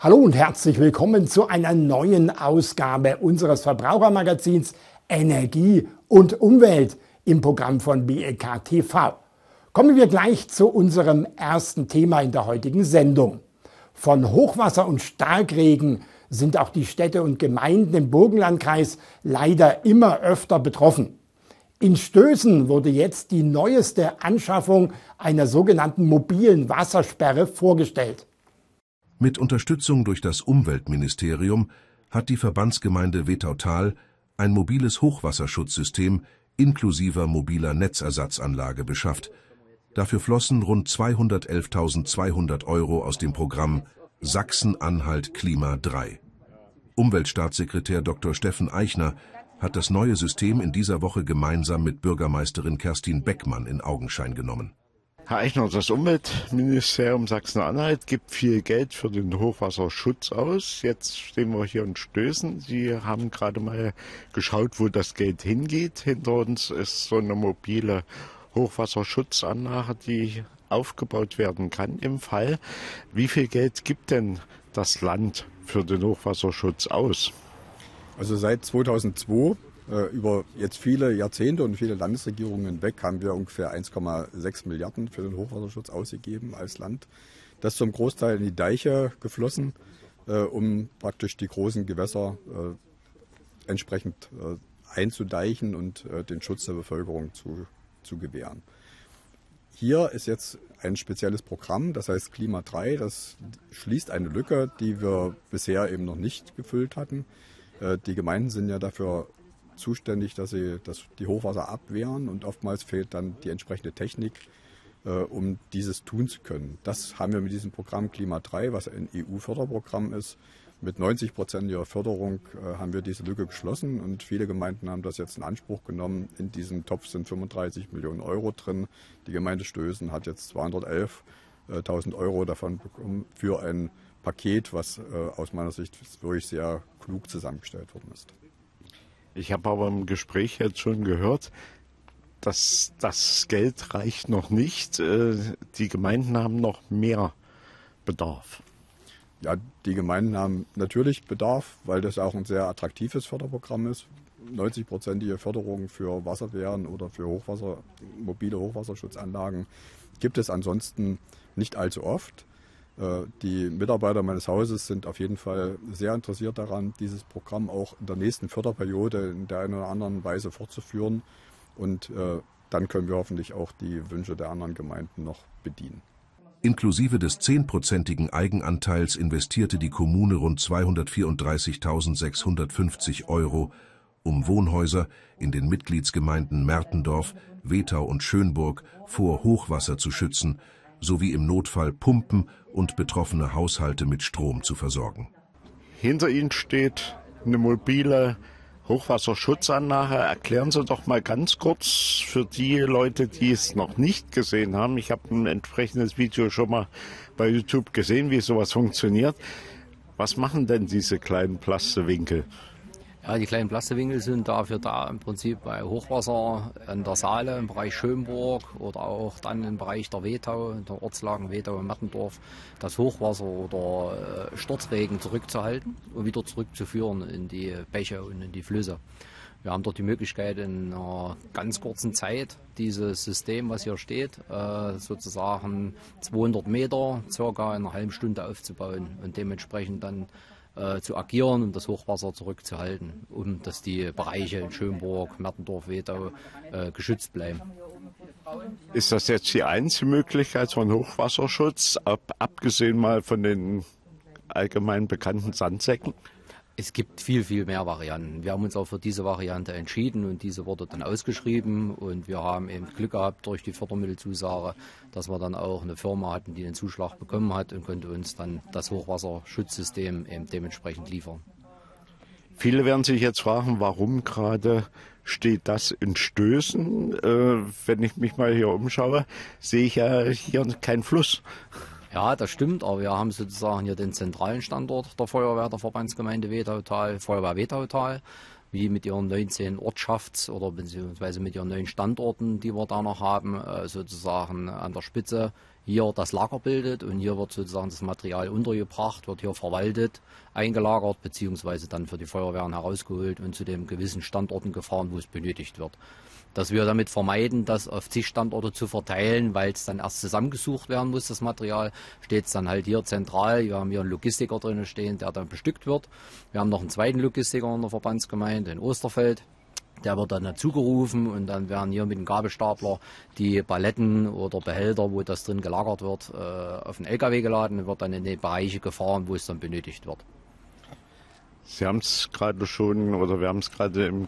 Hallo und herzlich willkommen zu einer neuen Ausgabe unseres Verbrauchermagazins Energie und Umwelt im Programm von BEK TV. Kommen wir gleich zu unserem ersten Thema in der heutigen Sendung. Von Hochwasser und Starkregen sind auch die Städte und Gemeinden im Burgenlandkreis leider immer öfter betroffen. In Stößen wurde jetzt die neueste Anschaffung einer sogenannten mobilen Wassersperre vorgestellt. Mit Unterstützung durch das Umweltministerium hat die Verbandsgemeinde Wetautal ein mobiles Hochwasserschutzsystem inklusive mobiler Netzersatzanlage beschafft. Dafür flossen rund 211.200 € aus dem Programm Sachsen-Anhalt Klima 3. Umweltstaatssekretär Dr. Steffen Eichner hat das neue System in dieser Woche gemeinsam mit Bürgermeisterin Kerstin Beckmann in Augenschein genommen. Herr Eichner, das Umweltministerium Sachsen-Anhalt gibt viel Geld für den Hochwasserschutz aus. Jetzt stehen wir hier in Stößen. Sie haben gerade mal geschaut, wo das Geld hingeht. Hinter uns ist so eine mobile Hochwasserschutzanlage, die aufgebaut werden kann im Fall. Wie viel Geld gibt denn das Land für den Hochwasserschutz aus? Also seit 2002, über jetzt viele Jahrzehnte und viele Landesregierungen hinweg, haben wir ungefähr 1,6 Milliarden für den Hochwasserschutz ausgegeben als Land. Das ist zum Großteil in die Deiche geflossen, um praktisch die großen Gewässer entsprechend einzudeichen und den Schutz der Bevölkerung zu gewähren. Hier ist jetzt ein spezielles Programm, das heißt Klima 3, das schließt eine Lücke, die wir bisher eben noch nicht gefüllt hatten. Die Gemeinden sind ja dafür zuständig, dass sie die Hochwasser abwehren, und oftmals fehlt dann die entsprechende Technik, um dieses tun zu können. Das haben wir mit diesem Programm Klima 3, was ein EU-Förderprogramm ist. Mit 90%iger Förderung haben wir diese Lücke geschlossen, und viele Gemeinden haben das jetzt in Anspruch genommen. In diesem Topf sind 35 Millionen € drin. Die Gemeinde Stößen hat jetzt 211.000 € davon bekommen für ein Paket, was aus meiner Sicht wirklich sehr klug zusammengestellt worden ist. Ich habe aber im Gespräch jetzt schon gehört, dass das Geld reicht noch nicht. Die Gemeinden haben noch mehr Bedarf. Ja, die Gemeinden haben natürlich Bedarf, weil das auch ein sehr attraktives Förderprogramm ist. 90%ige Förderung für Wasserwehren oder für mobile Hochwasserschutzanlagen gibt es ansonsten nicht allzu oft. Die Mitarbeiter meines Hauses sind auf jeden Fall sehr interessiert daran, dieses Programm auch in der nächsten Förderperiode in der einen oder anderen Weise fortzuführen. Und dann können wir hoffentlich auch die Wünsche der anderen Gemeinden noch bedienen. Inklusive des 10%igen Eigenanteils investierte die Kommune rund 234.650 €, um Wohnhäuser in den Mitgliedsgemeinden Mertendorf, Wetau und Schönburg vor Hochwasser zu schützen, sowie im Notfall Pumpen und betroffene Haushalte mit Strom zu versorgen. Hinter Ihnen steht eine mobile Hochwasserschutzanlage. Erklären Sie doch mal ganz kurz für die Leute, die es noch nicht gesehen haben. Ich habe ein entsprechendes Video schon mal bei YouTube gesehen, wie sowas funktioniert. Was machen denn diese kleinen Plastewinkel? Ja, die kleinen Plastewinkel sind dafür da, im Prinzip bei Hochwasser an der Saale im Bereich Schönburg oder auch dann im Bereich der Wetau, der Ortslagen Wetau und Mertendorf, das Hochwasser oder Sturzregen zurückzuhalten und wieder zurückzuführen in die Bäche und in die Flüsse. Wir haben dort die Möglichkeit, in einer ganz kurzen Zeit dieses System, was hier steht, sozusagen 200 Meter circa in einer halben Stunde aufzubauen und dementsprechend dann zu agieren, um das Hochwasser zurückzuhalten, um dass die Bereiche in Schönburg, Mertendorf, Wetau geschützt bleiben. Ist das jetzt die einzige Möglichkeit von Hochwasserschutz, abgesehen mal von den allgemein bekannten Sandsäcken? Es gibt viel, viel mehr Varianten. Wir haben uns auch für diese Variante entschieden und diese wurde dann ausgeschrieben, und wir haben eben Glück gehabt durch die Fördermittelzusage, dass wir dann auch eine Firma hatten, die den Zuschlag bekommen hat und konnte uns dann das Hochwasserschutzsystem eben dementsprechend liefern. Viele werden sich jetzt fragen, warum gerade steht das in Stößen? Wenn ich mich mal hier umschaue, sehe ich ja hier keinen Fluss. Ja, das stimmt, aber wir haben sozusagen hier den zentralen Standort der Feuerwehr der Verbandsgemeinde Wetautal, Feuerwehr Wetautal, wie mit ihren 19 beziehungsweise mit ihren 9 Standorten, die wir da noch haben, sozusagen an der Spitze hier das Lager bildet und hier wird sozusagen das Material untergebracht, wird hier verwaltet, eingelagert beziehungsweise dann für die Feuerwehren herausgeholt und zu den gewissen Standorten gefahren, wo es benötigt wird. Dass wir damit vermeiden, das auf zig Standorte zu verteilen, weil es dann erst zusammengesucht werden muss, das Material, steht es dann halt hier zentral. Wir haben hier einen Logistiker drin stehen, der dann bestückt wird. Wir haben noch einen zweiten Logistiker in der Verbandsgemeinde in Osterfeld. Der wird dann dazugerufen und dann werden hier mit dem Gabelstapler die Paletten oder Behälter, wo das drin gelagert wird, auf den LKW geladen und wird dann in die Bereiche gefahren, wo es dann benötigt wird. Sie haben es gerade schon, oder wir haben es gerade im